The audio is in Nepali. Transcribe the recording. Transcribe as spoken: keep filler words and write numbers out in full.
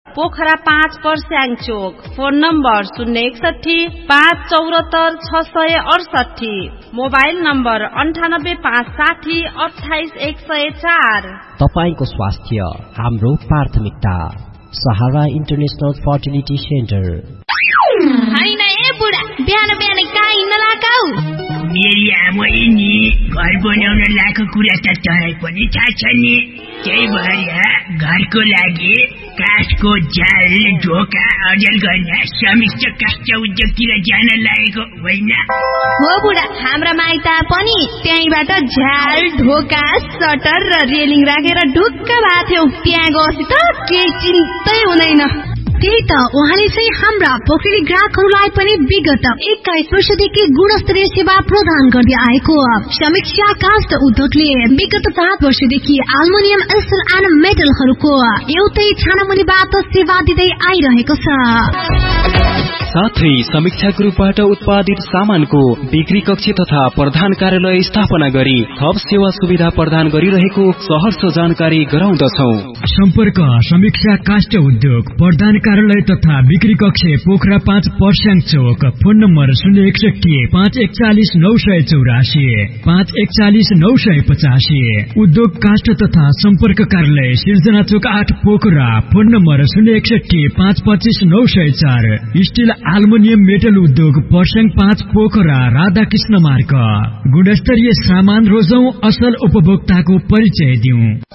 पोखरा पाँच पर्स्याङ चोक। फोन नम्बर शून्य एकसठी पाँच चौरात्तर छ सय अडसठी। मोबाइल नम्बर अन्ठानब्बे पाँच साठी अठाइस एक सय चार। तपाईको स्वास्थ्य हाम्रो प्राथमिकता। सहारा इन्टरनेशनल फर्टिलिटी सेन्टर। हैन ए बुढा, बिहान बिहान कहाँ हिँड्न लागाउ? मेरी आमै नि घर बनाउन लाएको कुरा त तँलाई पनि थाहा छ नि। त्यही भएर घरको लागि काठको जाल ढोका अर्जन गर्न समिष्ट काष्ठ उद्योगतिर जान लागेको होइन? हो बुढा, हाम्रा माइता पनि त्यहीबाट झ्याल ढोका सटर र रेलिङ राखेर ढुक्क भएको थियौ। त्यहाँ गएपछि त केही चिन्तै हुँदैन। त्यही त उहाँले चाहिँ हाम्रा पोखरी ग्राहकहरूलाई पनि विगत एक्काइस वर्षदेखि गुणस्तरीय सेवा प्रदान गर्दै आएको समीक्षा काष्ठ उद्योगले विगत सात वर्षदेखि एल्युमिनियम स्टिल एन्ड मेटलहरूको एउटै छानामुनिबाट सेवा दिँदै आइरहेको छ। साथै समीक्षा ग्रुपबाट उत्पादित सामानको बिक्री कक्ष तथा प्रधान कार्यालय स्थापना गरी थप सेवा सुविधा प्रदान गरिरहेको सहर्ष जानकारी गराउँदछौं। सम्पर्क समीक्षा काष्ठ उद्योग प्रधान कार्यालय तथा बिक्री कक्ष पोखरा पाँच पर्स्याङ चोक। फोन नम्बर शून्य एकसठी पाँच एकचालिस नौ सय चौरासी पाँच एकचालिस नौ सय पचासी। उद्योग काष्ठ तथा सम्पर्क कार्यालय सिर्जना चोक आठ पोखरा। फोन नम्बर शून्य एकसठी पाँच पच्चिस नौ सय चार। स्टिल एल्युमिनियम मेटल उद्योग पर्स्याङ पाँच पोखरा राधाकृष्ण मार्ग। गुणस्तरीय सामान रोजौं, असल उपभोक्ताको परिचय दिउँ।